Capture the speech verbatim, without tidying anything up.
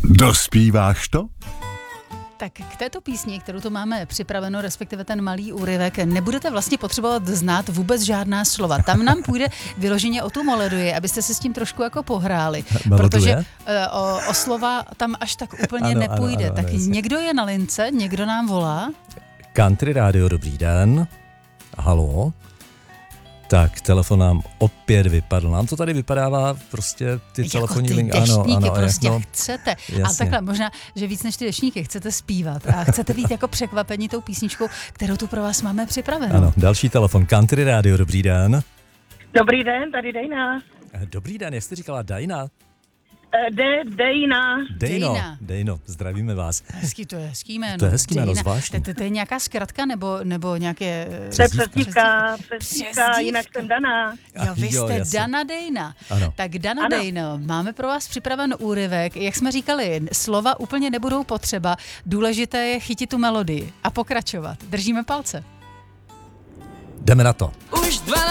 Dospíváš to? Tak k této písni, kterou tu máme připraveno, respektive ten malý úryvek, nebudete vlastně potřebovat znát vůbec žádná slova. Tam nám půjde vyloženě o tu melodii, abyste se s tím trošku jako pohráli. Protože uh, o, o slova tam až tak úplně ano, nepůjde. ano, ano, tak ano, někdo je na lince, někdo nám volá. Country Radio, dobrý den. Haló. Tak, telefon nám opět vypadl. Nám to tady vypadává prostě ty jako telefonní ty linky. deštníky, ano, ano, prostě jak no, chcete. jasně. A takhle možná, že víc než ty deštníky chcete zpívat a chcete být jako překvapení tou písničkou, kterou tu pro vás máme připravenou. Ano, další telefon. Country Radio, dobrý den. Dobrý den, tady Dejna. Dobrý den, jak jste říkala, Dajna? De, Dejna. Dejno, Dejna. Dejno, zdravíme vás. Hezký, to je hezký jméno. To je hezký jméno, Dejna. zvláštní. To, to, to je nějaká zkratka nebo, nebo nějaké... To je přezdívka, přezdívka, Přezdívka. jinak jsem Daná. Jo, vy Jo, jste jasně. Dana Dejna. Ano. Tak Dana Ano. Dejno, máme pro vás připraven úryvek. Jak jsme říkali, slova úplně nebudou potřeba. Důležité je chytit tu melodii a pokračovat. Držíme palce. Jdeme na to. Už dva